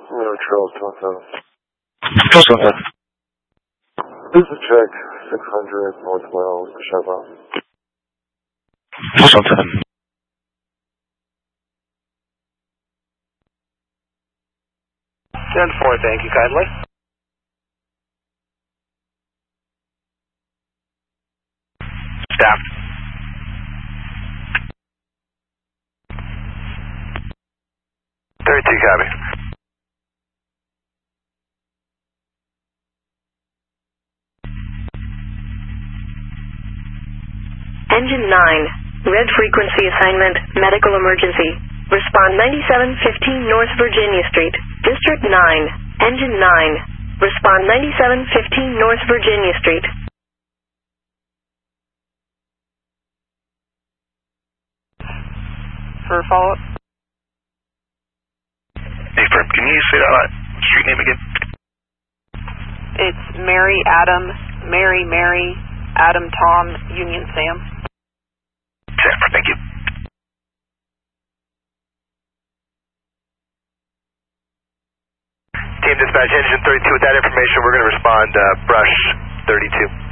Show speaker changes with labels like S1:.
S1: Charles 27.
S2: Charles 27.
S1: This is check 600 North Wales, Chevron.
S2: Charles 27.
S3: 10-4, thank you kindly.
S2: Staff.
S3: Copy.
S4: Engine 9, red frequency assignment, medical emergency. Respond 9715 North Virginia Street, District 9, Engine 9. Respond 9715 North Virginia Street.
S3: For follow-up?
S2: Hey, Fred, can you say that street name again?
S3: It's Mary, Adam, Mary, Adam, Tom, Union, Sam.
S2: Sam, thank you.
S5: Team Dispatch, Engine 32, with that information, we're going to respond brush 32.